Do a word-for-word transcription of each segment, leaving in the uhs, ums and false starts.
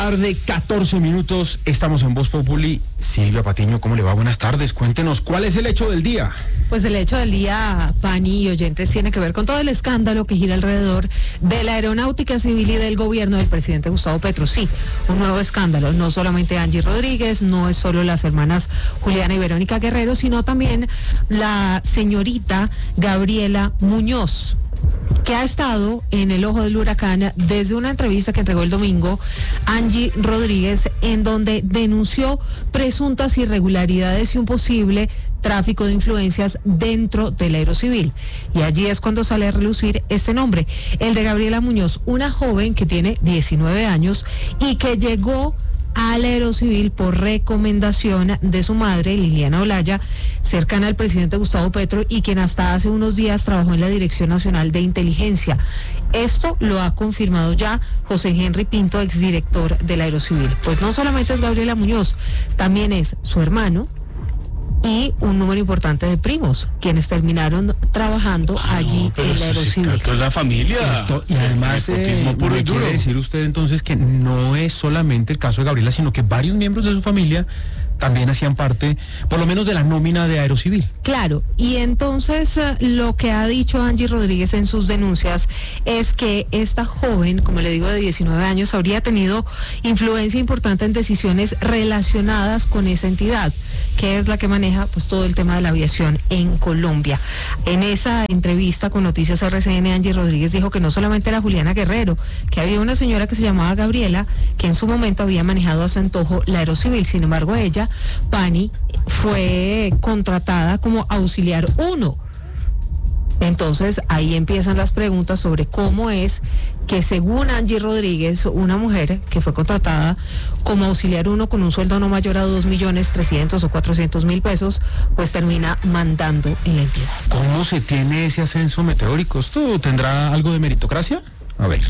Tarde, catorce minutos, estamos en Voz Populi. Silvia Patiño, ¿cómo le va? Buenas tardes, cuéntenos, ¿cuál es el hecho del día? Pues el hecho del día, Pani y oyentes, tiene que ver con todo el escándalo que gira alrededor de la aeronáutica civil y del gobierno del presidente Gustavo Petro. Sí, un nuevo escándalo, no solamente Angie Rodríguez, no es solo las hermanas Juliana y Verónica Guerrero, sino también la señorita Gabriela Muñoz, que ha estado en el ojo del huracán desde una entrevista que entregó el domingo Angie Rodríguez, en donde denunció presuntas irregularidades y un posible tráfico de influencias dentro del aerocivil. Y allí es cuando sale a relucir este nombre, el de Gabriela Muñoz, una joven que tiene diecinueve años y que llegó al aerocivil por recomendación de su madre, Liliana Olaya, cercana al presidente Gustavo Petro, y quien hasta hace unos días trabajó en la Dirección Nacional de Inteligencia. Esto lo ha confirmado ya José Henry Pinto, exdirector del aerocivil. Pues no solamente es Gabriela Muñoz, también es su hermano y un número importante de primos, quienes terminaron trabajando ah, allí no, en el aerocivil. Esto es la familia. Esto, y además, eh, puro y duro. Quiere decir usted entonces que no es solamente el caso de Gabriela, sino que varios miembros de su familia también hacían parte, por lo menos, de la nómina de aerocivil. Claro, y entonces lo que ha dicho Angie Rodríguez en sus denuncias es que esta joven, como le digo, de diecinueve años, habría tenido influencia importante en decisiones relacionadas con esa entidad, que es la que maneja pues todo el tema de la aviación en Colombia. En esa entrevista con Noticias R C N, Angie Rodríguez dijo que no solamente era Juliana Guerrero, que había una señora que se llamaba Gabriela, que en su momento había manejado a su antojo la aerocivil. Sin embargo, ella, Pani, fue contratada como auxiliar uno. Entonces ahí empiezan las preguntas sobre cómo es que, según Angie Rodríguez, una mujer que fue contratada como auxiliar uno con un sueldo no mayor a dos millones trescientos o cuatrocientos mil pesos, pues termina mandando en la entidad. ¿Cómo se tiene ese ascenso meteórico? ¿Esto tendrá algo de meritocracia? A ver.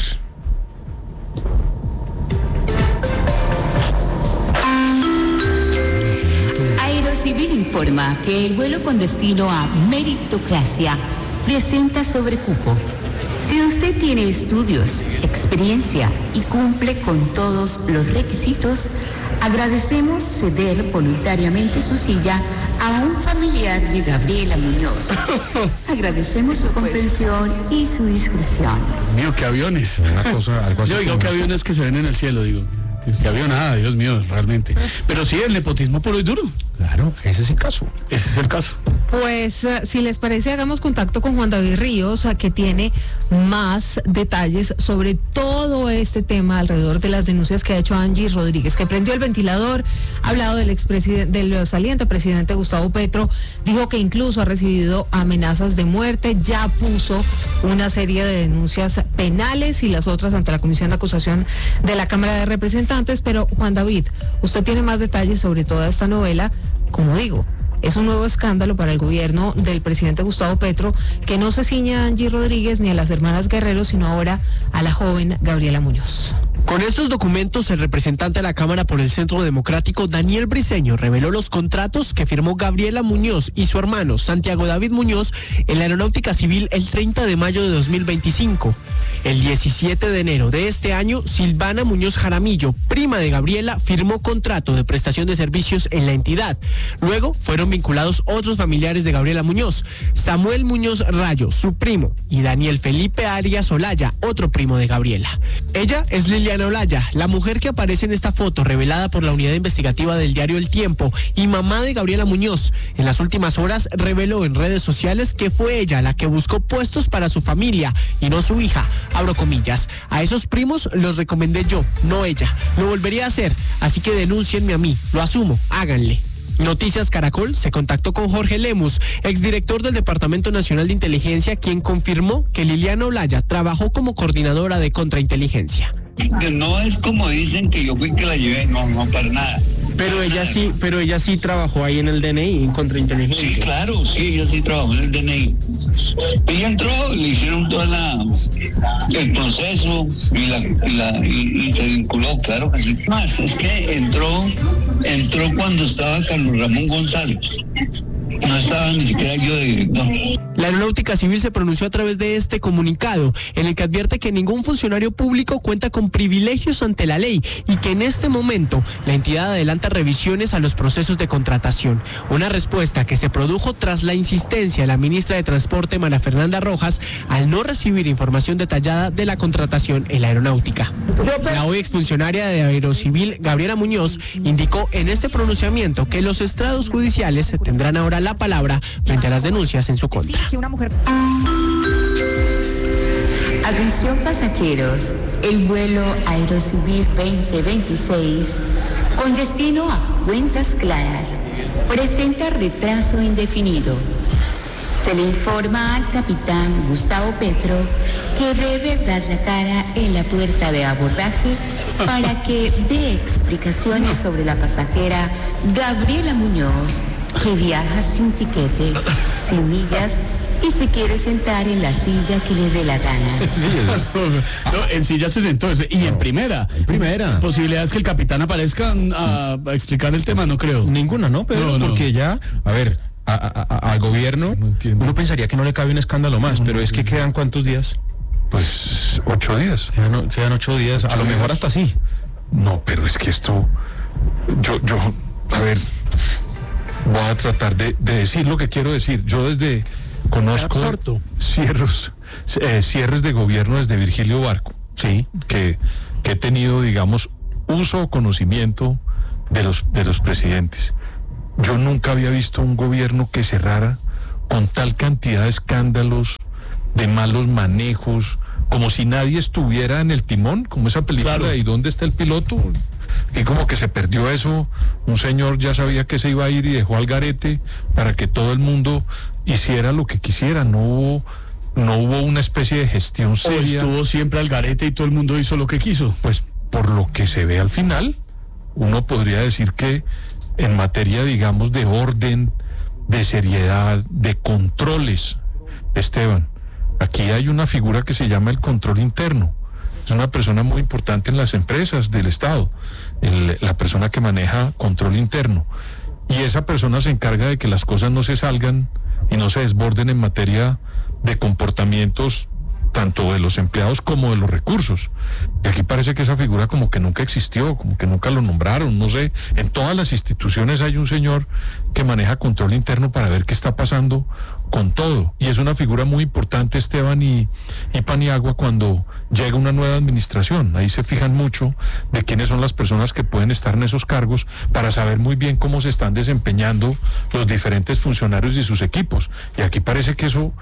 Aerocivil informa que el vuelo con destino a Meritocracia presenta sobrecupo. Si usted tiene estudios, experiencia y cumple con todos los requisitos, agradecemos ceder voluntariamente su silla a un familiar de Gabriela Muñoz. Agradecemos su comprensión y su discreción. Mío, qué aviones. Una cosa, algo así. Yo digo, qué aviones que se ven en el cielo, digo. Que había nada, Dios mío, realmente. Pero sí, el nepotismo puro y duro. Claro, ese es el caso. Ese es el caso. Pues, uh, si les parece, hagamos contacto con Juan David Ríos, uh, que tiene más detalles sobre todo este tema alrededor de las denuncias que ha hecho Angie Rodríguez, que prendió el ventilador, ha hablado del expresidente, del saliente presidente Gustavo Petro, dijo que incluso ha recibido amenazas de muerte, ya puso una serie de denuncias penales y las otras ante la Comisión de Acusación de la Cámara de Representantes. Pero, Juan David, usted tiene más detalles sobre toda esta novela. Como digo, es un nuevo escándalo para el gobierno del presidente Gustavo Petro, que no se ciñe a Angie Rodríguez ni a las hermanas Guerrero, sino ahora a la joven Gabriela Muñoz. Con estos documentos, el representante de la Cámara por el Centro Democrático, Daniel Briceño, reveló los contratos que firmó Gabriela Muñoz y su hermano, Santiago David Muñoz, en la Aeronáutica Civil el treinta de mayo de dos mil veinticinco. El diecisiete de enero de este año, Silvana Muñoz Jaramillo, prima de Gabriela, firmó contrato de prestación de servicios en la entidad. Luego fueron vinculados otros familiares de Gabriela Muñoz, Samuel Muñoz Rayo, su primo, y Daniel Felipe Arias Olaya, otro primo de Gabriela. Ella es Liliana Olaya, la mujer que aparece en esta foto revelada por la unidad investigativa del diario El Tiempo y mamá de Gabriela Muñoz. En las últimas horas reveló en redes sociales que fue ella la que buscó puestos para su familia y no su hija. Abro comillas, a esos primos los recomendé yo, no ella. Lo volvería a hacer, así que denúncienme a mí, lo asumo, háganle. Noticias Caracol se contactó con Jorge Lemus, exdirector del Departamento Nacional de Inteligencia, quien confirmó que Liliana Olaya trabajó como coordinadora de contrainteligencia. No es como dicen que yo fui que la llevé, no, no para nada. Pero ella sí, pero ella sí trabajó ahí en el D N I, en contrainteligencia. Sí, claro, sí, ella sí trabajó en el D N I. Ella entró, le hicieron todo el proceso y, la, y, la, y, y se vinculó, claro que sí. Más, es que entró, entró cuando estaba Carlos Ramón González. No estaba ni siquiera yo de director. La Aeronáutica Civil se pronunció a través de este comunicado, en el que advierte que ningún funcionario público cuenta con privilegios ante la ley y que en este momento la entidad adelanta revisiones a los procesos de contratación. Una respuesta que se produjo tras la insistencia de la ministra de Transporte, María Fernanda Rojas, al no recibir información detallada de la contratación en la aeronáutica. La hoy exfuncionaria de Aerocivil, Gabriela Muñoz, indicó en este pronunciamiento que los estrados judiciales tendrán ahora la palabra frente a las denuncias en su contra. Atención pasajeros, el vuelo Aerocivil veinte veintiséis con destino a Cuencas Claras presenta retraso indefinido. Se le informa al capitán Gustavo Petro que debe dar la cara en la puerta de abordaje para que dé explicaciones sobre la pasajera Gabriela Muñoz, que viaja sin tiquete, sin millas y se quiere sentar en la silla que le dé la gana. Sí, no, en silla se sentó, y no, en primera. En primera. ¿Posibilidades que el capitán aparezca a, a explicar el tema? No creo. Ninguna, ¿no? Pero no, no. Porque ya, a ver, a, a, a, al gobierno, no uno pensaría que no le cabe un escándalo más, no, pero no, es que quedan ¿cuántos días? Pues ocho días. Quedan, quedan ocho días, ocho a lo días. Mejor hasta sí. No, pero es que esto, yo, yo, a ver, voy a tratar de, de decir lo que quiero decir. Yo desde... Conozco cierres, eh, cierres de gobierno desde Virgilio Barco, sí, que, que he tenido, digamos, uso o conocimiento de los, de los presidentes. Yo nunca había visto un gobierno que cerrara con tal cantidad de escándalos, de malos manejos, como si nadie estuviera en el timón, como esa película, claro. ¿Y dónde está el piloto? Que como que se perdió eso, un señor ya sabía que se iba a ir y dejó al garete para que todo el mundo hiciera lo que quisiera. No hubo, no hubo una especie de gestión seria. O estuvo siempre al garete y todo el mundo hizo lo que quiso. Pues por lo que se ve al final, uno podría decir que en materia, digamos, de orden, de seriedad, de controles, Esteban, aquí hay una figura que se llama el control interno. Es una persona muy importante en las empresas del Estado, el, la persona que maneja control interno. Y esa persona se encarga de que las cosas no se salgan y no se desborden en materia de comportamientos tanto de los empleados como de los recursos. Y aquí parece que esa figura como que nunca existió, como que nunca lo nombraron, no sé. En todas las instituciones hay un señor que maneja control interno para ver qué está pasando con todo. Y es una figura muy importante, Esteban y, y Paniagua, cuando llega una nueva administración. Ahí se fijan mucho de quiénes son las personas que pueden estar en esos cargos para saber muy bien cómo se están desempeñando los diferentes funcionarios y sus equipos. Y aquí parece que eso...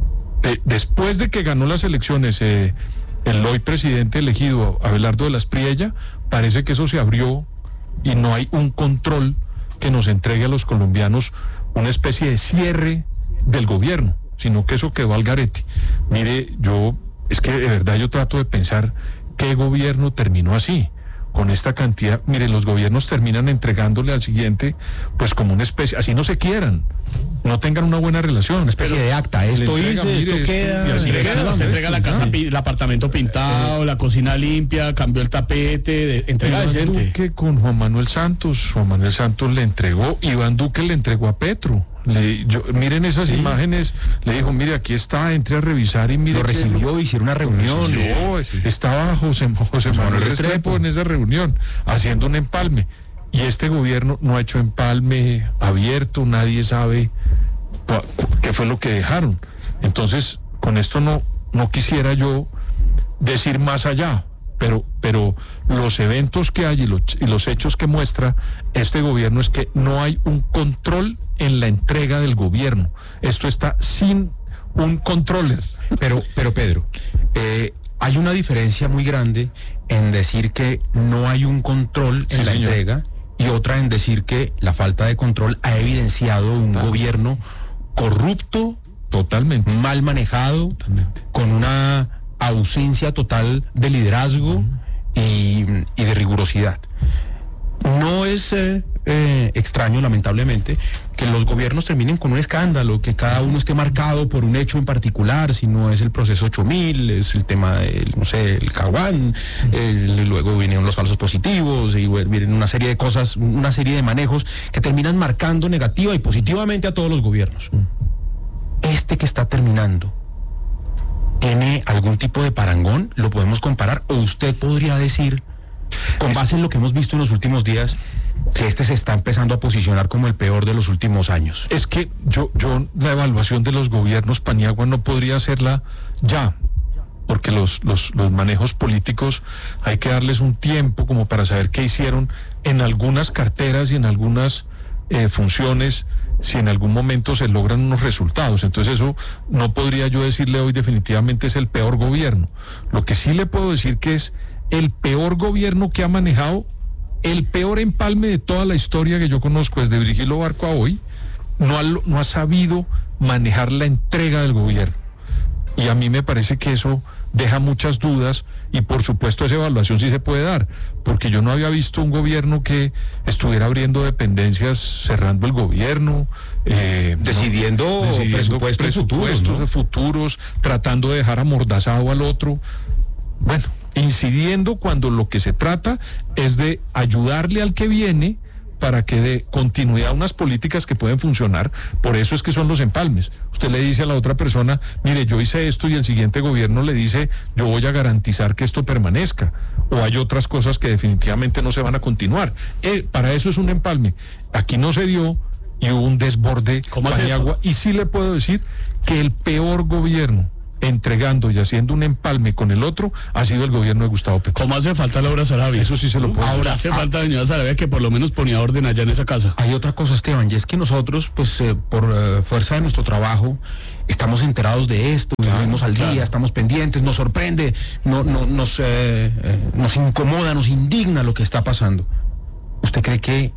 De, después de que ganó las elecciones eh, el hoy presidente elegido Abelardo de la Espriella, parece que eso se abrió y no hay un control que nos entregue a los colombianos una especie de cierre del gobierno, sino que eso quedó al garete. Mire, yo, es que de verdad yo trato de pensar qué gobierno terminó así, con esta cantidad. Mire, los gobiernos terminan entregándole al siguiente, pues como una especie, así no se quieran, no tengan una buena relación, una especie pero de acta, esto entrega, hice, esto esto queda, y así queda, se entrega la casa, el apartamento pintado, eh, la cocina limpia, cambió el tapete, de, entrega Iván decente. Duque con Juan Manuel Santos, Juan Manuel Santos le entregó, Iván Duque le entregó a Petro. Le, yo, miren esas sí. imágenes, le dijo, mire, aquí está, entre a revisar y mire. Lo recibió, lo, hicieron una reunión. Sí, no, sí. Estaba José, José Manuel Restrepo en esa reunión, haciendo un empalme. Y este gobierno no ha hecho empalme abierto, nadie sabe qué fue lo que dejaron. Entonces, con esto no, no quisiera yo decir más allá, pero, pero los eventos que hay y los, y los hechos que muestra este gobierno es que no hay un control en la entrega del gobierno. Esto está sin un controller. Pero, pero Pedro, eh, hay una diferencia muy grande en decir que no hay un control en sí, la señor. entrega y otra en decir que la falta de control ha evidenciado un Total. gobierno corrupto, totalmente mal manejado, totalmente. con una ausencia total de liderazgo uh-huh. y, y de rigurosidad. No es eh, eh, extraño, lamentablemente, que los gobiernos terminen con un escándalo, que cada uno esté marcado por un hecho en particular, si no es el proceso ocho mil, es el tema del, no sé, el Caguán, el, luego vienen los falsos positivos, y vienen una serie de cosas, una serie de manejos que terminan marcando negativa y positivamente a todos los gobiernos. este que está terminando, ¿tiene algún tipo de parangón? ¿Lo podemos comparar? ¿O usted podría decir, con base en lo que hemos visto en los últimos días, que este se está empezando a posicionar como el peor de los últimos años? Es que yo, yo la evaluación de los gobiernos Paniagua no podría hacerla ya, porque los, los, los manejos políticos hay que darles un tiempo como para saber qué hicieron en algunas carteras y en algunas eh, funciones, si en algún momento se logran unos resultados. Entonces eso no podría yo decirle hoy definitivamente es el peor gobierno. Lo que sí le puedo decir que es el peor gobierno que ha manejado, el peor empalme de toda la historia que yo conozco desde Virgilio Barco a hoy, no ha, no ha sabido manejar la entrega del gobierno. Y a mí me parece que eso deja muchas dudas y por supuesto esa evaluación sí se puede dar, porque yo no había visto un gobierno que estuviera abriendo dependencias, cerrando el gobierno, eh, decidiendo, no, decidiendo presupuestos, presupuestos futuros, ¿no? futuros, tratando de dejar amordazado al otro. Bueno, incidiendo cuando lo que se trata es de ayudarle al que viene para que dé continuidad a unas políticas que pueden funcionar. Por eso es que son los empalmes. Usted le dice a la otra persona, mire, yo hice esto, y el siguiente gobierno le dice, yo voy a garantizar que esto permanezca. O hay otras cosas que definitivamente no se van a continuar. Eh, para eso es un empalme. Aquí no se dio y hubo un desborde Paniagua. Y sí le puedo decir que el peor gobierno entregando y haciendo un empalme con el otro ha sido el gobierno de Gustavo Petro. ¿Cómo hace falta Laura Sarabia? Eso sí se lo puedo decir. Ahora hace falta señora Sarabia que por lo menos ponía orden allá en esa casa. Hay otra cosa, Esteban, y es que nosotros, pues eh, por eh, fuerza de nuestro trabajo, estamos enterados de esto, Claro, vivimos al claro. día, estamos pendientes, nos sorprende, no, no, nos, eh, eh, nos incomoda, nos indigna lo que está pasando. ¿Usted cree que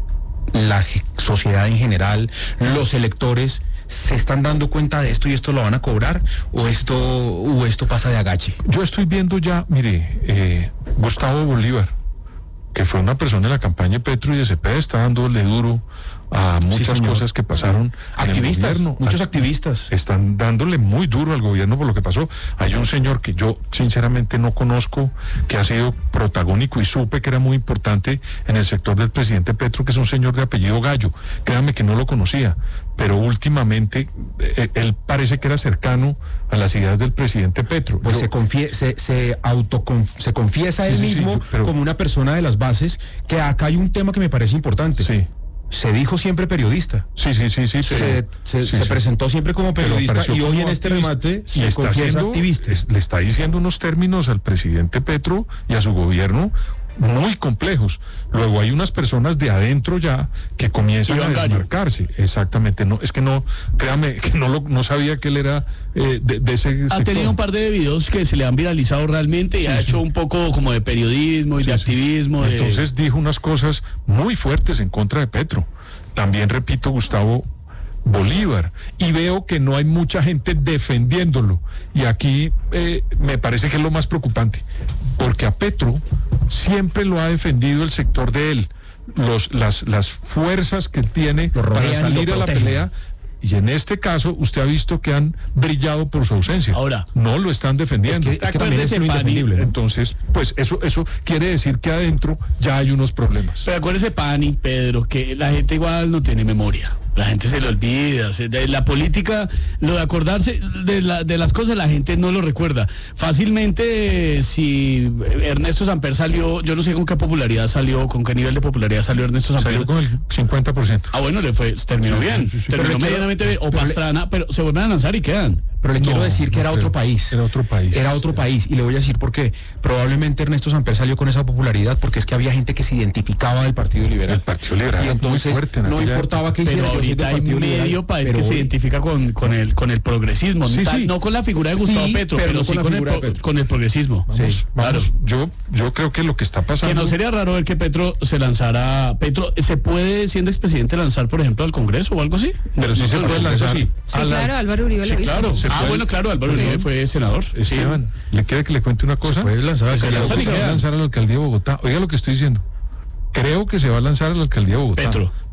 la ge- sociedad en general, los electores, se están dando cuenta de esto y esto lo van a cobrar, o esto o esto pasa de agache? Yo estoy viendo ya, mire, eh, Gustavo Bolívar, que fue una persona en la campaña de Petro y de Cepeda, está dándole duro a muchas señor. cosas que pasaron en el Activistas, gobierno. muchos Act- activistas. Están dándole muy duro al gobierno por lo que pasó. Hay un señor que yo sinceramente no conozco, que ha sido protagónico y supe que era muy importante en el sector del presidente Petro, que es un señor de apellido Gallo. Créame que no lo conocía, pero últimamente eh, él parece que era cercano a las ideas del presidente Petro. Pues Yo- se, confie- se, se, autoconf- se confiesa Sí, él sí, sí, mismo yo- pero- como una persona de las bases, que acá hay un tema que me parece importante. Sí. Se dijo siempre periodista. Sí, sí, sí, sí. Se, pero- se, sí, se sí. presentó siempre como Pero periodista apareció y hoy como en este activista remate y se está confiesa haciendo- activista. es- le está diciendo unos términos al presidente Petro y a su gobierno muy complejos. Luego hay unas personas de adentro ya que comienzan Iván a Gallo. desmarcarse. Exactamente. No, es que no, créame, que no lo, no sabía que él era eh, de, de ese Ha sector. tenido un par de videos que se le han viralizado realmente y Sí, ha sí. hecho un poco como de periodismo y Sí, de sí. activismo. de- Entonces dijo unas cosas muy fuertes en contra de Petro. También repito, Gustavo Bolívar, y veo que no hay mucha gente defendiéndolo, y aquí eh, me parece que es lo más preocupante, porque a Petro siempre lo ha defendido el sector de él, los, las, las fuerzas que él tiene Lo rodean para y salir lo a la protegen. pelea. Y en este caso, usted ha visto que han brillado por su ausencia. Ahora, no lo están defendiendo. es que- es que también es acuérdese, lo Pani, indefendible, ¿no? Entonces, pues eso, eso quiere decir que adentro ya hay unos problemas. Pero acuérdese, Pani, Pedro, que la gente igual no tiene memoria. La gente se le olvida. se- de la política, lo de acordarse de, la- de las cosas, la gente no lo recuerda. Fácilmente, si Ernesto Samper salió, yo no sé con qué popularidad salió, con qué nivel de popularidad salió Ernesto Samper. Salió con el cincuenta por ciento. Ah, bueno, le fue, terminó Sí, bien. sí, sí, sí. Terminó Pero le quiero- medianamente bien. O pero le- Pastrana, pero se vuelven a lanzar y quedan. Pero le quiero No, decir que no era creo. otro país. Era otro país. Era otro país. Y le voy a decir por qué. Probablemente Ernesto Samper salió con esa popularidad porque es que había gente que se identificaba del Partido Liberal. El Partido Liberal Y era muy entonces fuerte en no aquella importaba qué hiciera. Pero yo soy ahorita del hay Partido medio Liberal, país pero que se hoy- identifica con, con el con el progresismo, Sí, tal- sí. no con la figura de Gustavo Sí, Petro, pero pero, no sí con la con el, figura de pro- Petro. con el progresismo. Vamos, Sí, vamos, claro. yo, yo creo que lo que está pasando. Que no sería raro ver que Petro se lanzara. Petro, ¿se puede, siendo expresidente, lanzar, por ejemplo, al Congreso o algo así? Pero sí No se puede Congreso, lanzar. sí. Sí, a la- claro, Álvaro Uribe Sí, lo hizo. claro. Se Ah, puede- bueno, claro, Álvaro Uribe fue senador. Esteban, ¿le quiere que le cuente una cosa? Se puede lanzar al Se alcalde de lanza y Bogotá. queda. lanzar a la alcaldía de Bogotá. Oiga lo que estoy diciendo. Creo que se va a lanzar a la alcaldía de Bogotá. Petro.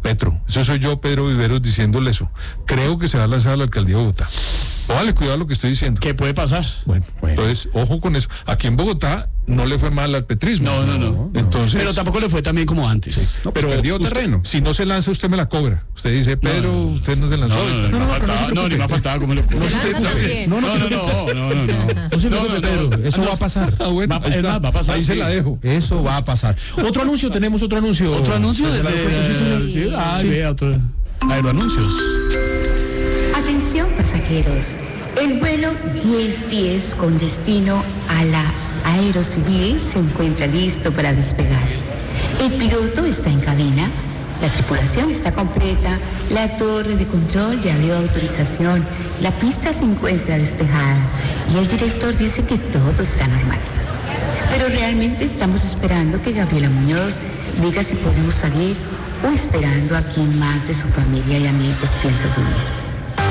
Petro. Eso soy yo, Pedro Viveros, diciéndole eso. Creo que se va a lanzar a la alcaldía de Bogotá. Póngale cuidado a lo que estoy diciendo. ¿Qué puede pasar? Bueno, bueno, entonces, ojo con eso. Aquí en Bogotá no le fue mal al petrismo. No, no, no. Entonces, pero tampoco le fue tan bien como antes. Sí. No, pero perdió usted, terreno. Si no se lanza, usted me la cobra. Usted dice, Pedro, no, no, usted no se lanzó. No, no, no, no, no, faltaba, no, ni me ha faltado, ¿cómo le ocurre? No, no, no, no, no, no, no, no. No se preocupe, Pedro, eso va a pasar. Ah, bueno, Va- ahí es está. más, va a pasar, Ahí se sí. la dejo. Eso va a pasar. Otro anuncio, tenemos otro anuncio. Otro anuncio Desde de, el aeropuerto, sí, señor. de, sí, ah, Sí. vea, otro aeroanuncios. Atención pasajeros, el vuelo diez diez con destino a la Aerocivil se encuentra listo para despegar. El piloto está en cabina, la tripulación está completa, la torre de control ya dio autorización, la pista se encuentra despejada y el director dice que todo está normal. Pero realmente estamos esperando que Gabriela Muñoz diga si podemos salir o esperando a quien más de su familia y amigos piensa subir.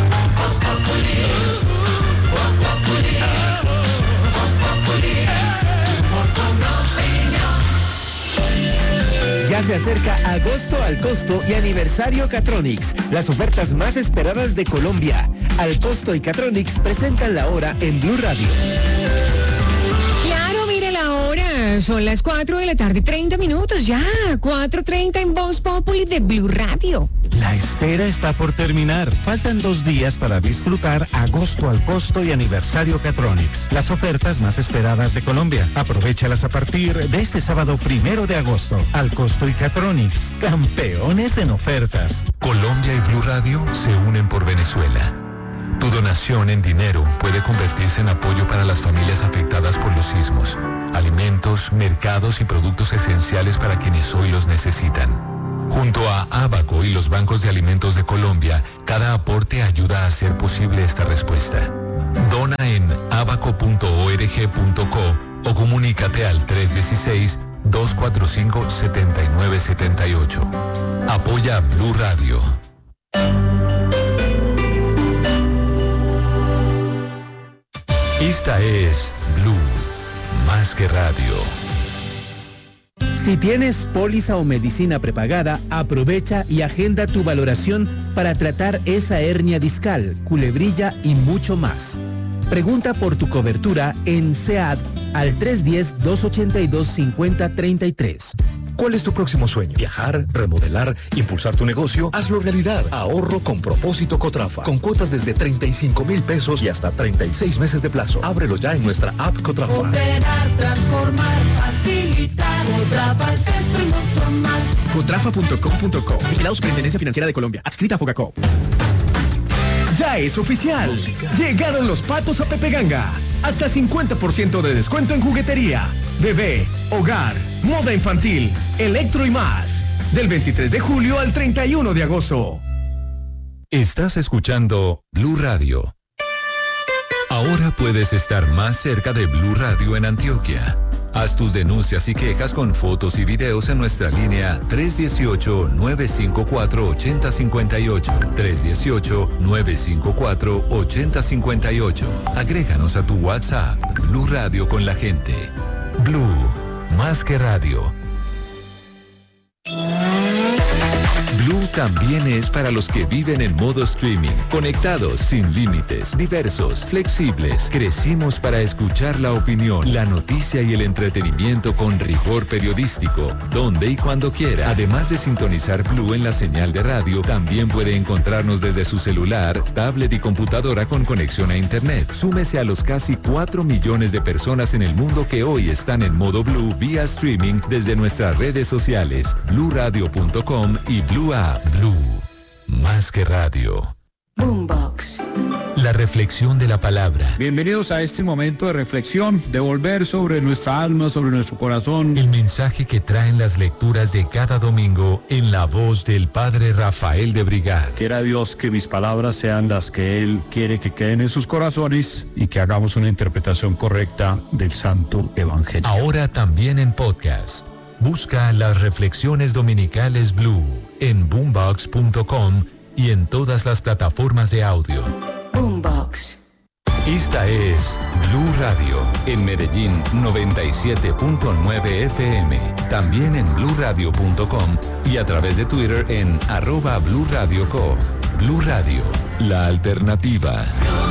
Ya se acerca agosto al costo y aniversario Catronics, las ofertas más esperadas de Colombia. Al costo y Catronics presentan la hora en Blue Radio. Claro, mire la hora, son las cuatro de la tarde, treinta minutos ya, cuatro treinta en Voz Populi de Blue Radio. La espera está por terminar. Faltan dos días para disfrutar agosto al costo y aniversario Catronics, las ofertas más esperadas de Colombia. Aprovéchalas a partir de este sábado primero de agosto. Al costo y Catronics, campeones en ofertas. Colombia y Blue Radio se unen por Venezuela. Tu donación en dinero puede convertirse en apoyo para las familias afectadas por los sismos, alimentos, mercados y productos esenciales para quienes hoy los necesitan. Junto a Abaco y los bancos de alimentos de Colombia, cada aporte ayuda a hacer posible esta respuesta. Dona en abaco punto org punto co o comunícate al tres uno seis, dos cuatro cinco, siete nueve siete ocho. Apoya Blue Radio. Esta es Blue, más que radio. Si tienes póliza o medicina prepagada, aprovecha y agenda tu valoración para tratar esa hernia discal, culebrilla y mucho más. Pregunta por tu cobertura en S E A D al tres uno cero, dos ocho dos, cinco cero tres tres. ¿Cuál es tu próximo sueño? ¿Viajar, remodelar, impulsar tu negocio? Hazlo realidad. Ahorro con propósito Cotrafa. Con cuotas desde treinta y cinco mil pesos y hasta treinta y seis meses de plazo. Ábrelo ya en nuestra app Cotrafa. Operar, transformar, facilitar. Cotrafa es eso y mucho más. Cotrafa punto com punto co. Vigilado Superintendencia Financiera de Colombia. Adscrita a Fogacop. Ya es oficial. Llegaron los patos a Pepe Ganga. Hasta cincuenta por ciento de descuento en juguetería, bebé, hogar, moda infantil, electro y más. Del veintitrés de julio al treinta y uno de agosto. Estás escuchando Blue Radio. Ahora puedes estar más cerca de Blue Radio en Antioquia. Haz tus denuncias y quejas con fotos y videos en nuestra línea tres uno ocho, nueve cinco cuatro, ocho cero cinco ocho. tres uno ocho, nueve cinco cuatro, ocho cero cinco ocho. Agréganos a tu WhatsApp. Blue Radio con la gente. Blue, más que radio. Blue también es para los que viven en modo streaming, conectados, sin límites, diversos, flexibles. Crecimos para escuchar la opinión, la noticia y el entretenimiento con rigor periodístico, donde y cuando quiera. Además de sintonizar Blue en la señal de radio, también puede encontrarnos desde su celular, tablet y computadora con conexión a internet. Súmese a los casi cuatro millones de personas en el mundo que hoy están en modo Blue vía streaming desde nuestras redes sociales, blue radio punto com y Blue App. Blue, más que radio. Boombox. La reflexión de la palabra. Bienvenidos a este momento de reflexión, de volver sobre nuestra alma, sobre nuestro corazón. El mensaje que traen las lecturas de cada domingo en la voz del Padre Rafael de Brigad. Quiera Dios que mis palabras sean las que Él quiere que queden en sus corazones y que hagamos una interpretación correcta del Santo Evangelio. Ahora también en podcast. Busca las reflexiones dominicales Blue en boombox punto com y en todas las plataformas de audio. Boombox. Esta es Blue Radio, en Medellín noventa y siete punto nueve F M, también en blue radio punto com y a través de Twitter en arroba Blue Radio Co. Blue Radio, la alternativa.